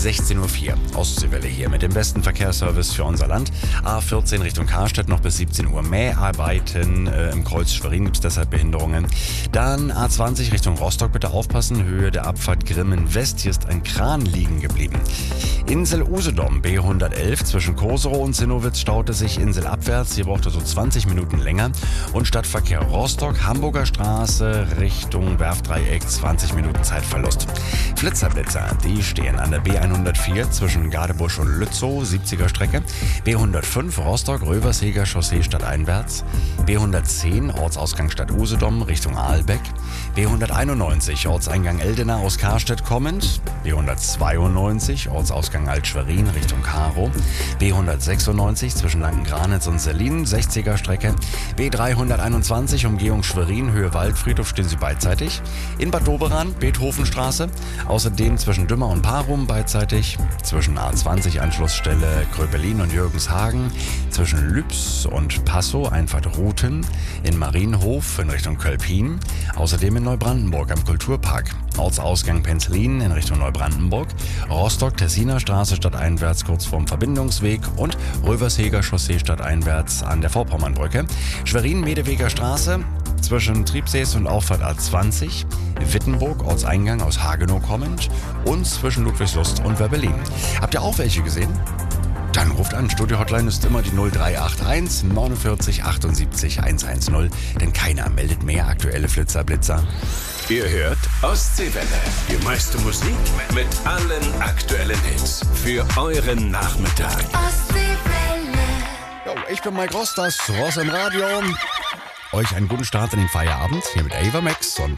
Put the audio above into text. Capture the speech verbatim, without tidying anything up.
sechzehn Uhr vier. Ostseewelle hier mit dem besten Verkehrsservice für unser Land. A vierzehn Richtung Karstadt noch bis siebzehn Uhr Mäharbeiten. Äh, Im Kreuz Schwerin gibt es deshalb Behinderungen. Dann A zwanzig Richtung Rostock bitte aufpassen. Höhe der Abfahrt Grimmen West. Hier ist ein Kran liegen geblieben. Insel Usedom B hundertelf zwischen Koserow und Zinnowitz staute sich inselabwärts. Hier braucht er so zwanzig Minuten länger. Und Stadtverkehr Rostock, Hamburger Straße Richtung Werftdreieck, zwanzig Minuten Zeitverlust. Flitzerblitzer, die stehen an der B hundertvier zwischen Gadebusch und Lützow, siebziger Strecke. B hundertfünf Rostock, Röversheger Chaussee stadteinwärts. B hundertzehn Ortsausgang Stadt Usedom Richtung Aalbeck. B hunderteinundneunzig Ortseingang Eldena aus Karstedt kommend. B hundertzweiundneunzig Ortsausgang Alt-Schwerin Richtung Karow. B hundertsechsundneunzig zwischen Langen-Granitz und Sellin, sechziger Strecke. B dreihunderteinundzwanzig Umgehung Schwerin, Höhe Waldfriedhof stehen sie beidseitig. In Bad Doberan, Beethovenstraße. Außerdem zwischen Dümmer und Parum beidseitig. Zwischen A zwanzig Anschlussstelle Kröpelin und Jürgenshagen. Zwischen Lübs und Passow Einfahrt Ruten. In Marienhof in Richtung Kölpin. Außerdem in Neubrandenburg am Kulturpark. Ortsausgang Penzlin in Richtung Neubrandenburg. Rostock-Tessiner Straße stadteinwärts kurz vorm Verbindungsweg. Und Röversheger Chaussee stadteinwärts an der Vorpommernbrücke. Schwerin-Medeweger Straße zwischen Triebsees und Auffahrt A zwanzig, Wittenburg, Ortseingang aus Hagenow kommend und zwischen Ludwigslust und Werbelin. Habt ihr auch welche gesehen? Dann ruft an. Studio-Hotline ist immer die null drei acht eins neunundvierzig achtundsiebzig hundertzehn, denn keiner meldet mehr aktuelle Flitzer-Blitzer. Ihr hört Ostseewelle, die meiste Musik mit allen aktuellen Hits für euren Nachmittag. Ostseewelle. Jo, ich bin Mike Ross, das Ross im Radio. Euch einen guten Start in den Feierabend hier mit Ava Max und